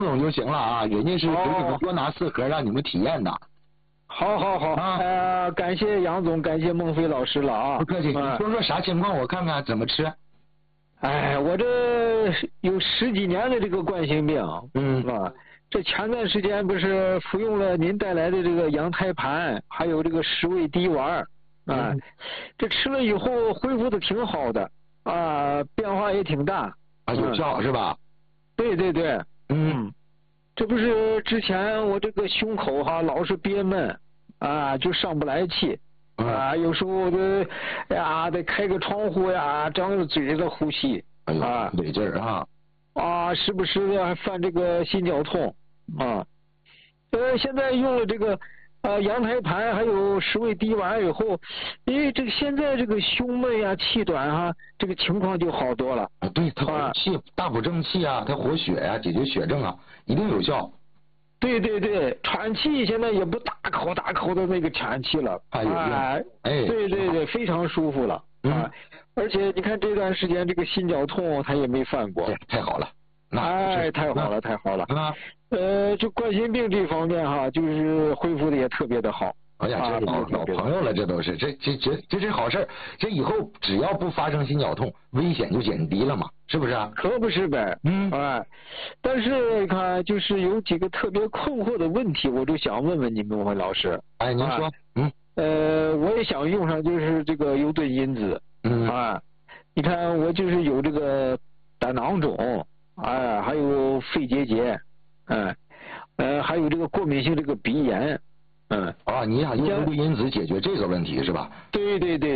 总就行了啊，人家是给你们多拿4盒让你们体验的。 好，感谢杨总，感谢孟非老师了啊。 不客气，你说啥情况，我看看怎么吃。 哎，我这有10几年的这个冠心病，这前段时间不是服用了您带来的这个羊胎盘，还有这个10味滴丸，这吃了以后恢复的挺好的啊，变化也挺大啊，有效是吧？ 对，这不是之前我这个胸口老是憋闷啊，就上不来气啊，有时候得开个窗户呀，张着嘴子呼吸啊， 得劲儿啊，时不时的还犯这个心绞痛啊。现在用了这个羊胎盘还有10味滴丸以后，这个现在这个胸闷呀、气短这个情况就好多了。 对，它活气，大补正气啊，它活血呀，解决血症啊，一定有效。 对，喘气现在也不大口的那个喘气了，对，非常舒服了而且你看这段时间这个心绞痛它也没犯过， 太好了， 太好了就冠心病这方面就是恢复的也特别的好。 哎呀，这是老朋友了，这都是这是好事，这以后只要不发生心绞痛，危险就减低了嘛，是不是啊？ 可不是呗，但是你看，就是有几个特别困惑的问题，我就想问问你们，孟老师。 哎，您说， 我也想用上，就是这个优盾因子，你看我就是有这个胆囊肿，还有肺结节，还有这个过敏性这个鼻炎。 你想用优盾因子解决这个问题是吧？ 对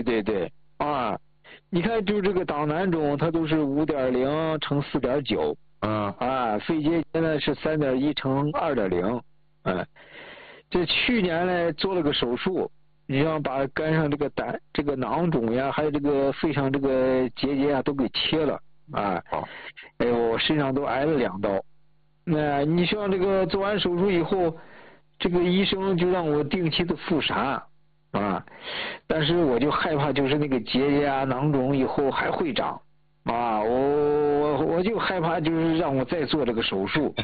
你看就这个胆囊肿它都是5.0乘4.9，肺结节呢是3.1乘2.0，这去年呢做了个手术，你像把肝上这个囊肿呀，还有这个肺上这个结节都给切了我身上都挨了2刀。你像这个做完手术以后，这个医生就让我定期的复查但是我就害怕就是那个结节囊肿以后还会长我就害怕就是让我再做这个手术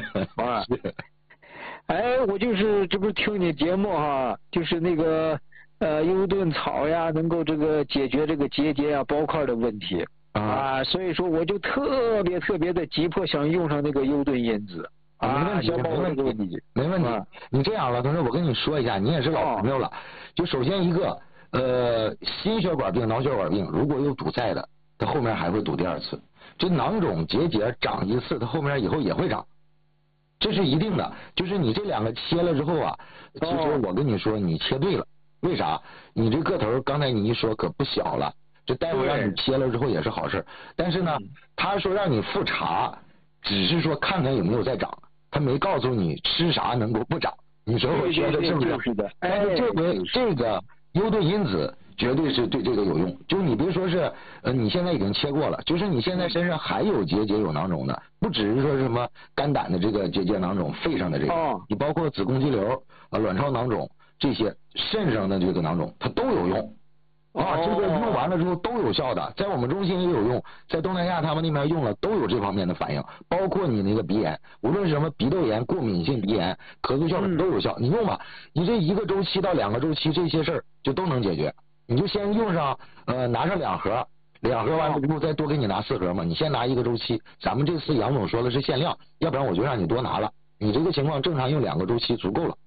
我就是这不是听你节目就是那个优盾草呀能够这个解决这个结节包块的问题所以说我就特别的急迫想用上那个优盾因子没问题。你这样了，同志，我跟你说一下，你也是老朋友了。就首先一个，心血管病、脑血管病，如果有堵塞的，它后面还会堵第2次。这囊肿结节长一次，它后面以后也会长，这是一定的。就是你这2个切了之后其实我跟你说，你切对了。为啥？你这个头刚才你一说可不小了，这大夫让你切了之后也是好事。但是呢，他说让你复查，只是说看看有没有再长。他没告诉你吃啥能够不长，你说我说的是不是？ 是的。 但是这个优盾因子绝对是对这个有用。就你别说是你现在已经切过了，就是你现在身上还有结节有囊肿的，不只是说什么肝胆的这个结节囊肿，肺上的这个，你包括子宫肌瘤卵巢囊肿这些，肾上的这个囊肿，它都有用。这个用完了之后都有效的，在我们中心也有用，在东南亚他们那边用了都有这方面的反应，包括你那个鼻炎，无论是什么鼻窦炎、过敏性鼻炎、咳嗽哮喘都有效。你用吧，你这1个周期到2个周期这些事儿就都能解决。你就先用上拿上2盒，2盒完了之后再多给你拿4盒嘛，你先拿1个周期。咱们这次杨总说的是限量，要不然我就让你多拿了。你这个情况正常用2个周期足够了。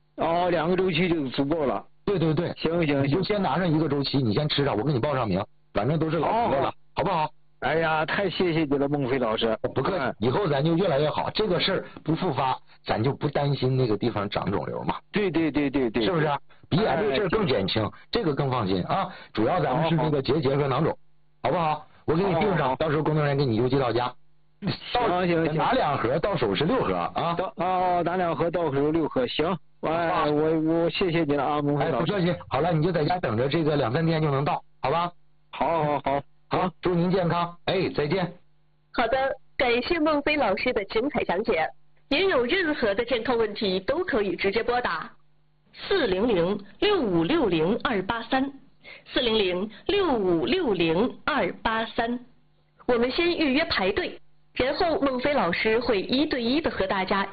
2个周期就足够了。 对， 行， 你就先拿上1个周期，你先吃上，我给你报上名，反正都是老朋友了，好不好？ 哎呀，太谢谢你了，孟非老师。 不客气，以后咱就越来越好。这个事儿不复发，咱就不担心那个地方长肿瘤嘛。 对， 是不是？鼻炎这个事儿更减轻，这个更放心啊。主要咱们是那个结节和囊肿，好不好？我给你订上，到时候工作人员给你邮寄到家。 行， 拿2盒到手是6盒啊。 拿2盒到手6盒，行。我谢谢你了孟非老师。 不客气。好了，你就在家等着，这个2、3天就能到，好吧？ 好， 祝您健康。再见。 好的，感谢孟非老师的精彩讲解。您有任何的健康问题都可以直接拨打400-6560-283，400-6560-283。我们先预约排队，然后孟非老师会1对1的和大家